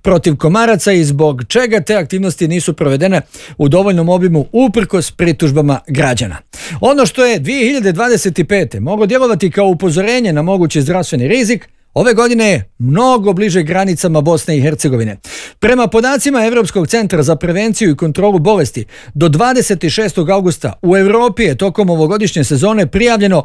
protiv komaraca i zbog čega te aktivnosti nisu provedene u dovoljnom obimu uprkos pritužbama građana. Ono što je 2025. moglo djelovati kao upozorenje na mogući zdravstveni rizik, ove godine je mnogo bliže granicama Bosne i Hercegovine. Prema podacima Europskog centra za prevenciju i kontrolu bolesti, do 26. augusta u Europi je tokom ovogodišnje sezone prijavljeno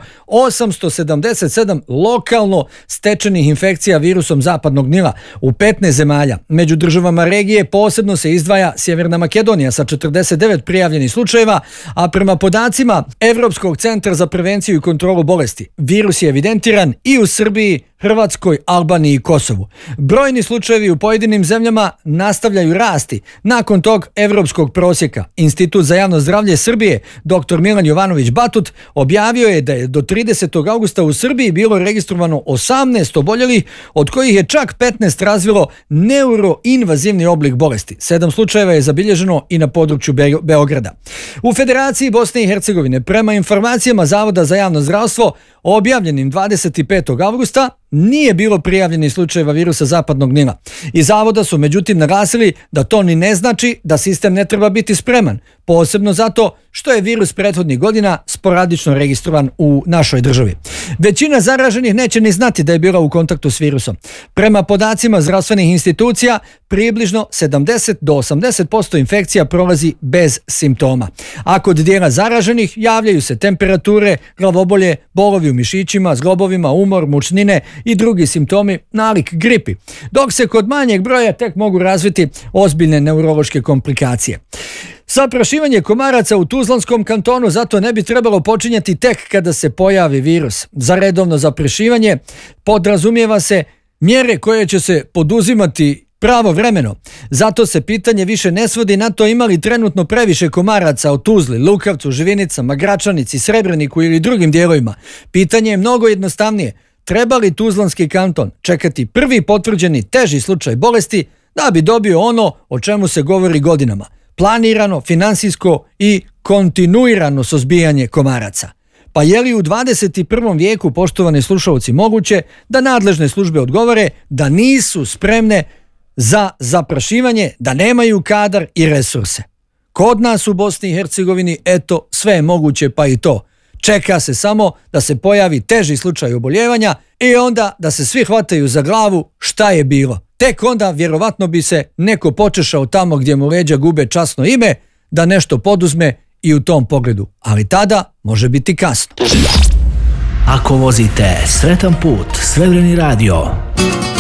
877 lokalno stečenih infekcija virusom zapadnog Nila u 15 zemalja. Među državama regije posebno se izdvaja Sjeverna Makedonija sa 49 prijavljenih slučajeva, a prema podacima Europskog centra za prevenciju i kontrolu bolesti, virus je evidentiran i u Srbiji, Hrvatskoj, Albaniji i Kosovu. Brojni slučajevi u pojedinim zemljama nastavljaju rasti. Nakon tog evropskog prosjeka, Institut za javno zdravlje Srbije, dr. Milan Jovanović Batut, objavio je da je do 30. augusta u Srbiji bilo registrovano 18 oboljelih, od kojih je čak 15 razvilo neuroinvazivni oblik bolesti. 7 slučajeva je zabilježeno i na području Beograda. U Federaciji Bosne i Hercegovine, prema informacijama Zavoda za javno zdravstvo, objavljenim 25. augusta, nije bilo prijavljenih slučajeva virusa zapadnog Nila. Iz zavoda su međutim naglasili da to ni ne znači da sistem ne treba biti spreman, posebno zato što je virus prethodnih godina sporadično registrovan u našoj državi. Većina zaraženih neće ni znati da je bila u kontaktu s virusom. Prema podacima zdravstvenih institucija, približno 70 do 80% infekcija prolazi bez simptoma. A kod dijela zaraženih javljaju se temperature, glavobolje, bolovi u mišićima, zglobovima, umor, mučnine i drugi simptomi nalik gripi, dok se kod manjeg broja tek mogu razviti ozbiljne neurološke komplikacije. Zaprašivanje komaraca u Tuzlanskom kantonu zato ne bi trebalo počinjati tek kada se pojavi virus. Za redovno zaprašivanje podrazumijeva se mjere koje će se poduzimati pravovremeno. Zato se pitanje više ne svodi na to ima li trenutno previše komaraca u Tuzli, Lukavcu, Živinicama, Gračanici, Srebreniku ili drugim dijelovima. Pitanje je mnogo jednostavnije. Treba li Tuzlanski kanton čekati prvi potvrđeni teži slučaj bolesti da bi dobio ono o čemu se govori godinama? Planirano, finansijsko i kontinuirano suzbijanje komaraca. Pa je li u 21. vijeku, poštovani slušalci, moguće da nadležne službe odgovore da nisu spremne za zaprašivanje, da nemaju kadar i resurse? Kod nas u Bosni i Hercegovini, eto, sve je moguće pa i to. Čeka se samo da se pojavi teži slučaj oboljevanja i onda da se svi hvataju za glavu šta je bilo. Tek onda vjerovatno bi se neko počešao tamo gdje mu leđa gube časno ime da nešto poduzme i u tom pogledu. Ali tada može biti kasno. Ako vozite sretan put, Srebreni radio.